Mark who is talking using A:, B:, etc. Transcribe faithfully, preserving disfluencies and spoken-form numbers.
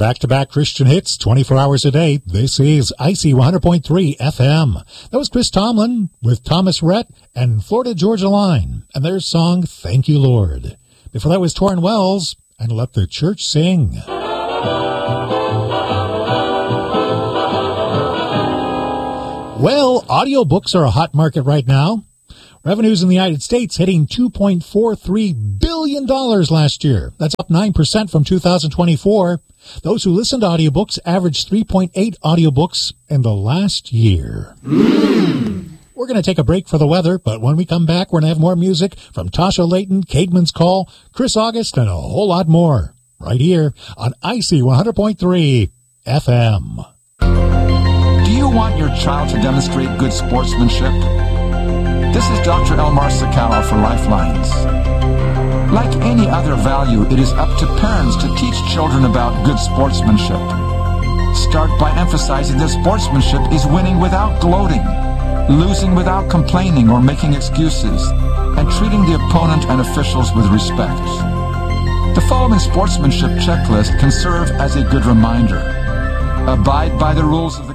A: back-to-back Christian hits, twenty-four hours a day. This is I C one hundred point three F M. That was Chris Tomlin with Thomas Rhett and Florida Georgia Line, and their song, Thank You, Lord. Before that was Torrin Wells, and Let the Church Sing. Well, audiobooks are a hot market right now. Revenues in the United States hitting two point four three billion dollars last year. That's up nine percent from two thousand twenty-four. Those who listen to audiobooks averaged three point eight audiobooks in the last year. Mm. We're going to take a break for the weather, but when we come back, we're going to have more music from Tasha Layton, Caedmon's Call, Chris August, and a whole lot more right here on I C one hundred point three F M.
B: Do you want your child to demonstrate good sportsmanship? This is Doctor Elmar Sakala for Lifelines. Like any other value, it is up to parents to teach children about good sportsmanship. Start by emphasizing that sportsmanship is winning without gloating, losing without complaining or making excuses, and treating the opponent and officials with respect. The following sportsmanship checklist can serve as a good reminder. Abide by the rules of the